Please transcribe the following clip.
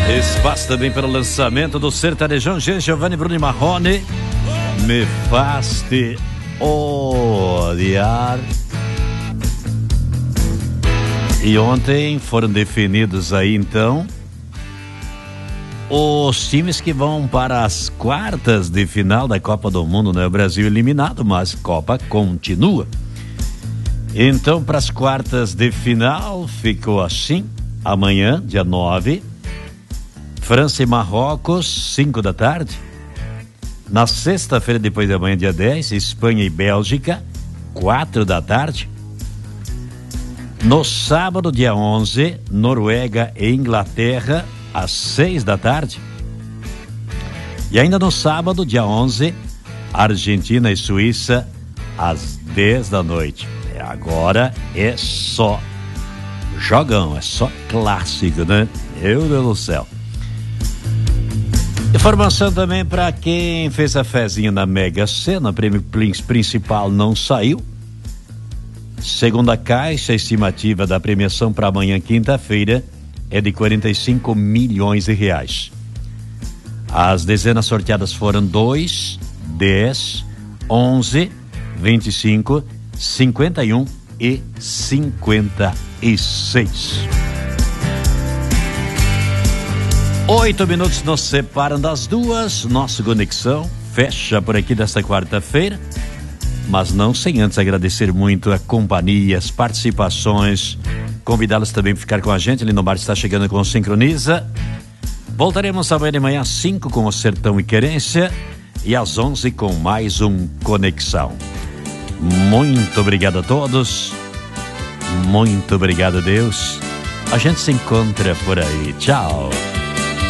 Espaço também para o lançamento do sertanejão G. Giovanni Bruno e Marrone. Me faz te odiar. E ontem foram definidos aí então os times que vão para as quartas de final da Copa do Mundo, né? O Brasil eliminado, mas Copa continua. Então, para as quartas de final, ficou assim: amanhã, dia 9, França e Marrocos, 5 da tarde. Na sexta-feira, depois da manhã, dia 10, Espanha e Bélgica, 4 da tarde. No sábado, dia 11, Noruega e Inglaterra, às 6 da tarde. E ainda no sábado, dia 11, Argentina e Suíça, às 10 da noite. Agora é só jogão, é só clássico, né? Meu Deus do céu. Informação também para quem fez a fezinha na Mega Sena, o prêmio principal não saiu. Segundo a Caixa, a estimativa da premiação para amanhã, quinta-feira, é de 45 milhões de reais. As dezenas sorteadas foram 2, 10, 11, 25, 51 e 56. 8 minutos nos separam das duas. Nossa conexão fecha por aqui desta quarta-feira, mas não sem antes agradecer muito a companhia, as participações, convidá-los também para ficar com a gente. Ali no bar está chegando com o Sincroniza. Voltaremos amanhã de manhã às 5 com o Sertão e Querência e às 11 com mais um Conexão. Muito obrigado a todos. Muito obrigado, Deus. A gente se encontra por aí. Tchau.